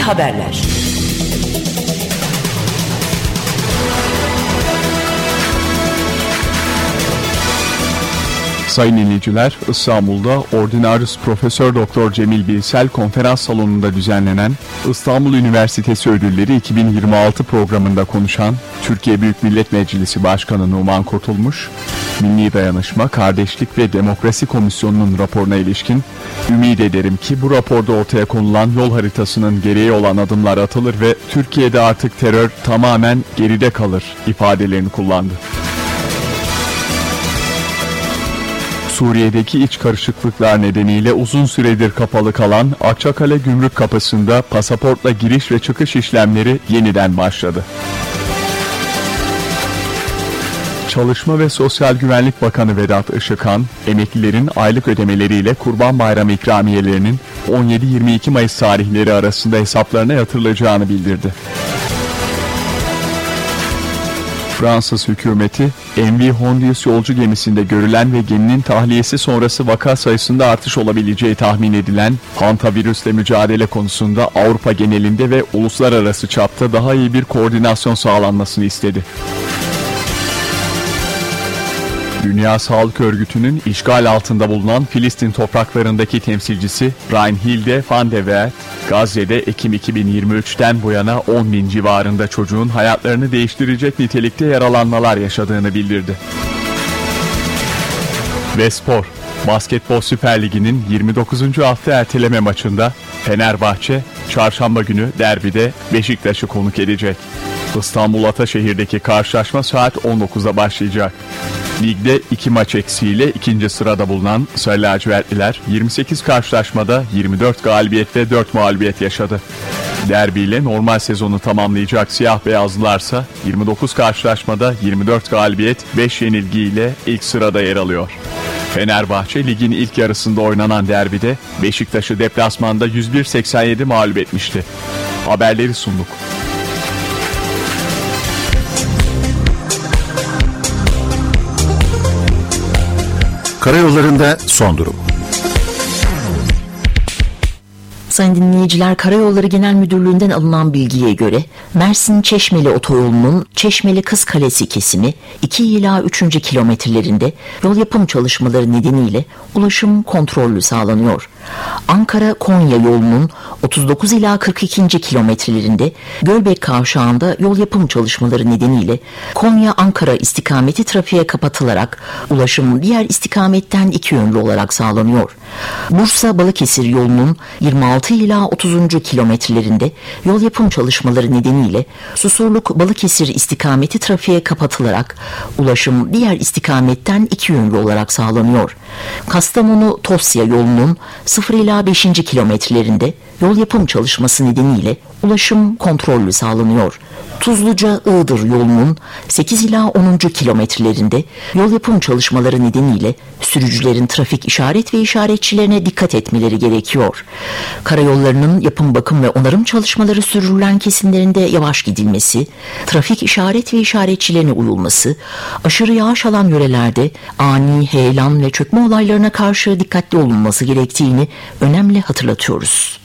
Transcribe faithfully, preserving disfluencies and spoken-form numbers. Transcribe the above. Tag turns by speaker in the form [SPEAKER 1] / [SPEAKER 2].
[SPEAKER 1] haberler.
[SPEAKER 2] Sayın dinleyiciler, İstanbul'da Ordinarius Profesör Doktor Cemil Birsel Konferans Salonu'nda düzenlenen İstanbul Üniversitesi Ödülleri iki bin yirmi altı programında konuşan Türkiye Büyük Millet Meclisi Başkanı Numan Kurtulmuş, Milli Dayanışma, Kardeşlik ve Demokrasi Komisyonu'nun raporuna ilişkin "Ümit ederim ki bu raporda ortaya konulan yol haritasının gereği olan adımlar atılır ve Türkiye'de artık terör tamamen geride kalır" ifadelerini kullandı. Suriye'deki iç karışıklıklar nedeniyle uzun süredir kapalı kalan Akçakale Gümrük Kapısı'nda pasaportla giriş ve çıkış işlemleri yeniden başladı. Çalışma ve Sosyal Güvenlik Bakanı Vedat Işıkhan, emeklilerin aylık ödemeleriyle Kurban Bayramı ikramiyelerinin on yedi yirmi iki Mayıs tarihleri arasında hesaplarına yatırılacağını bildirdi. Fransız hükümeti, M V Hondius yolcu gemisinde görülen ve geminin tahliyesi sonrası vaka sayısında artış olabileceği tahmin edilen hantavirüsle mücadele konusunda Avrupa genelinde ve uluslararası çapta daha iyi bir koordinasyon sağlanmasını istedi. Dünya Sağlık Örgütü'nün işgal altında bulunan Filistin topraklarındaki temsilcisi Reinhilde van der Wert, Gazze'de Ekim iki bin yirmi üçten bu yana on bin civarında çocuğun hayatlarını değiştirecek nitelikte yaralanmalar yaşadığını bildirdi. Ve spor, Basketbol Süper Ligi'nin yirmi dokuzuncu hafta erteleme maçında Fenerbahçe, çarşamba günü derbide Beşiktaş'ı konuk edecek. İstanbul Ataşehir'deki karşılaşma saat on dokuzda başlayacak. Ligde iki maç eksiğiyle ikinci sırada bulunan Sarı Lacivertliler yirmi sekiz karşılaşmada yirmi dört galibiyet ve dört mağlubiyet yaşadı. Derbiyle normal sezonu tamamlayacak Siyah Beyazlılarsa yirmi dokuz karşılaşmada yirmi dört galibiyet, beş yenilgiyle ilk sırada yer alıyor. Fenerbahçe ligin ilk yarısında oynanan derbide Beşiktaş'ı deplasmanda yüz bir seksen yedi mağlup etmişti. Haberleri sunduk.
[SPEAKER 3] Karayollarında son durum.
[SPEAKER 1] Sayın dinleyiciler, Karayolları Genel Müdürlüğü'nden alınan bilgiye göre Mersin-Çeşmeli otoyolunun Çeşmeli-Kızkalesi kesimi iki ila üçüncü kilometrelerinde yol yapım çalışmaları nedeniyle ulaşım kontrollü sağlanıyor. Ankara-Konya yolunun otuz dokuz ila kırk ikinci kilometrelerinde Gölbek Kavşağı'nda yol yapım çalışmaları nedeniyle Konya-Ankara istikameti trafiğe kapatılarak ulaşım diğer istikametten iki yönlü olarak sağlanıyor. Bursa-Balıkesir yolunun yirmi altı ila otuzuncu kilometrelerinde yol yapım çalışmaları nedeniyle Susurluk-Balıkesir istikameti trafiğe kapatılarak ulaşım diğer istikametten iki yönlü olarak sağlanıyor. Kastamonu-Tosya yolunun sıfır ila beşinci kilometrelerinde yol yapım çalışması nedeniyle ulaşım kontrollü sağlanıyor. Tuzluca-Iğdır yolunun sekiz ila onuncu kilometrelerinde yol yapım çalışmaları nedeniyle sürücülerin trafik işaret ve işaretçilerine dikkat etmeleri gerekiyor. Karayollarının yapım, bakım ve onarım çalışmaları sürdürülen kesimlerinde yavaş gidilmesi, trafik işaret ve işaretçilerine uyulması, aşırı yağış alan yörelerde ani heyelan ve çökme olaylarına karşı dikkatli olunması gerektiğini önemli hatırlatıyoruz.